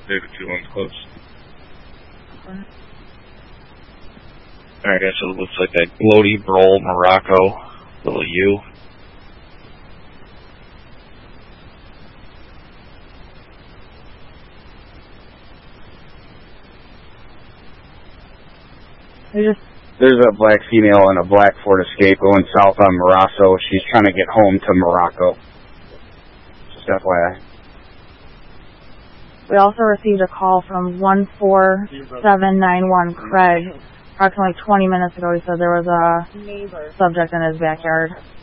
David 2-1's close. Alright, so it looks like that Glody, Brol, Morocco, little U. There's a black female and a black Ford Escape going south on Morasso. She's trying to get home to Morocco. Just FYI. We also received a call from 14791 Craig. Approximately 20 minutes ago, he said there was a subject in his backyard.